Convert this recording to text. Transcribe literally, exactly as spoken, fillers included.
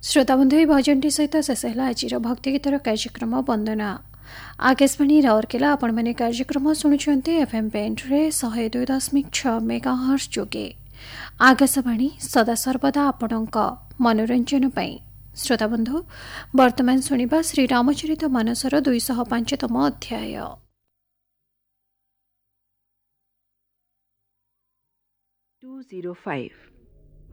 श्रोताबंधु भजनटी सहित शेष है आज भक्ति गीतर कार्यक्रम वंदना। आकाशवाणी राउरकेला आपण मैंने कार्यक्रम शुणुंट एफएम बैंड्रे शहे दुई दशमिक छ मेगाहर्ट्ज जोगे। आकाशवाणी सदा सर्वदा आपणक मनोरंजन पाई। श्रोताबंधु वर्तमान शुणिबा श्री रामचरित मानसर दुईश पांचतम अध्याय। To zero five